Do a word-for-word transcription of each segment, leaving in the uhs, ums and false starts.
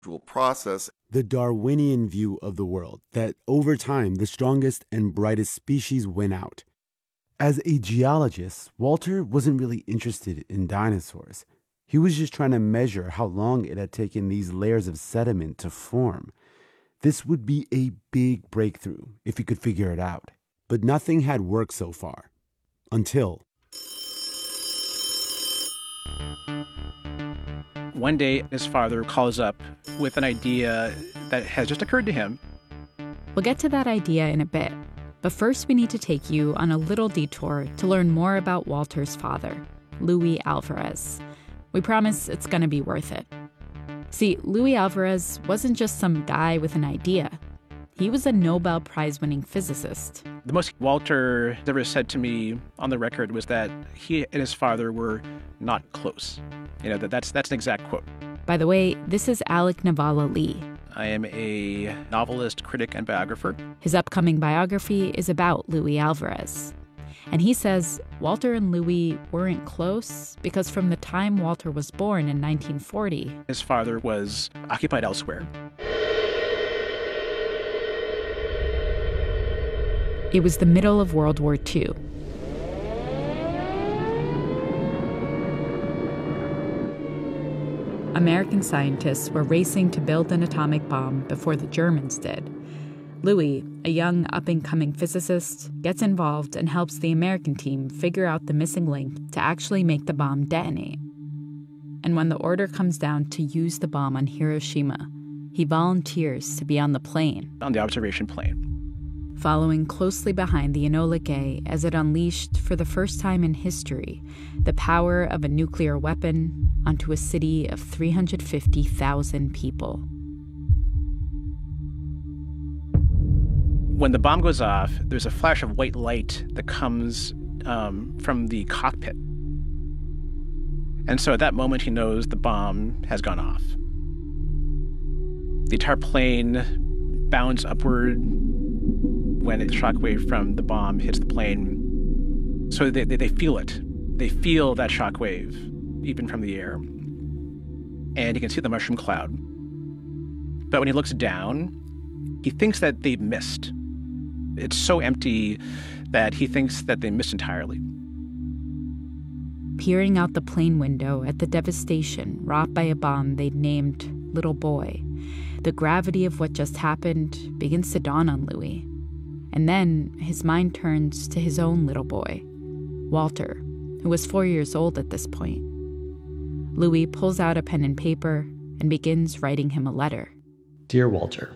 process. The Darwinian view of the world, that over time, the strongest and brightest species win out. As a geologist, Walter wasn't really interested in dinosaurs. He was just trying to measure how long it had taken these layers of sediment to form. This would be a big breakthrough if he could figure it out. But nothing had worked so far. Until... One day, his father calls up with an idea that has just occurred to him. We'll get to that idea in a bit. But first, we need to take you on a little detour to learn more about Walter's father, Luis Alvarez. We promise it's going to be worth it. See, Luis Alvarez wasn't just some guy with an idea. He was a Nobel Prize-winning physicist. The most Walter ever said to me on the record was that he and his father were not close. You know, that that's that's an exact quote. By the way, this is Alec Navala Lee. I am a novelist, critic, and biographer. His upcoming biography is about Luis Alvarez. And he says Walter and Luis weren't close because from the time Walter was born in nineteen forty, his father was occupied elsewhere. It was the middle of World War Two. American scientists were racing to build an atomic bomb before the Germans did. Luis, a young up-and-coming physicist, gets involved and helps the American team figure out the missing link to actually make the bomb detonate. And when the order comes down to use the bomb on Hiroshima, he volunteers to be on the plane. On the observation plane. Following closely behind the Enola Gay as it unleashed, for the first time in history, the power of a nuclear weapon onto a city of three hundred fifty thousand people. When the bomb goes off, there's a flash of white light that comes um, from the cockpit. And so at that moment, he knows the bomb has gone off. The entire plane bounds upward when the shockwave from the bomb hits the plane. So they, they, they feel it. They feel that shockwave, even from the air. And he can see the mushroom cloud. But when he looks down, he thinks that they've missed. It's so empty that he thinks that they missed entirely. Peering out the plane window at the devastation wrought by a bomb they'd named Little Boy, the gravity of what just happened begins to dawn on Luis. And then his mind turns to his own little boy, Walter, who was four years old at this point. Luis pulls out a pen and paper and begins writing him a letter. Dear Walter,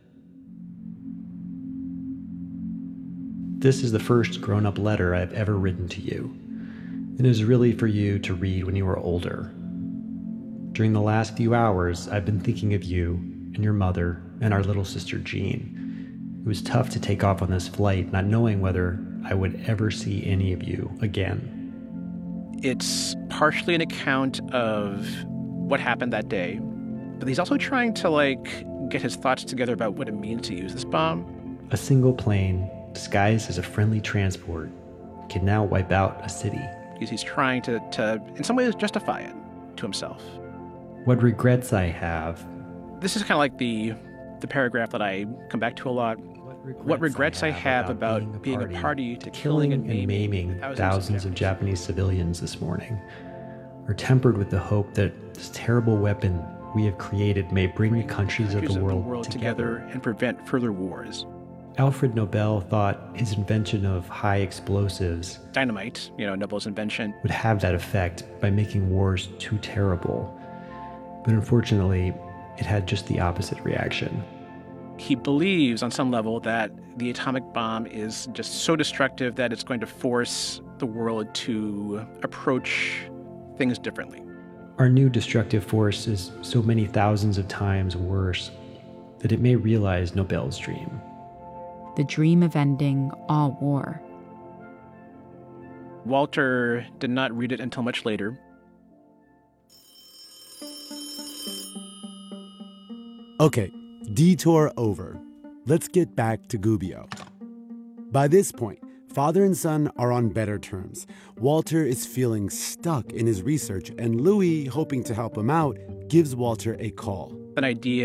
this is the first grown-up letter I've ever written to you. It is really for you to read when you are older. During the last few hours, I've been thinking of you and your mother and our little sister Jean. It was tough to take off on this flight, not knowing whether I would ever see any of you again. It's partially an account of what happened that day, but he's also trying to, like, get his thoughts together about what it means to use this bomb. A single plane, disguised as a friendly transport, can now wipe out a city. He's, he's trying to, to, in some ways, justify it to himself. What regrets I have. This is kind of like the, the paragraph that I come back to a lot. Regrets what regrets I have, I have about, about being, a, being a party to killing killing and and maiming, maiming thousands, thousands of, of Japanese civilians this morning are tempered with the hope that this terrible weapon we have created may bring the countries, countries of the world, of the world together. together and prevent further wars. Alfred Nobel thought his invention of high explosives, dynamite, you know, Nobel's invention, would have that effect by making wars too terrible. But unfortunately, it had just the opposite reaction. He believes on some level that the atomic bomb is just so destructive that it's going to force the world to approach things differently. Our new destructive force is so many thousands of times worse that it may realize Nobel's dream. The dream of ending all war. Walter did not read it until much later. Okay, detour over. Let's get back to Gubbio. By this point, father and son are on better terms. Walter is feeling stuck in his research, and Luis, hoping to help him out, gives Walter a call. An idea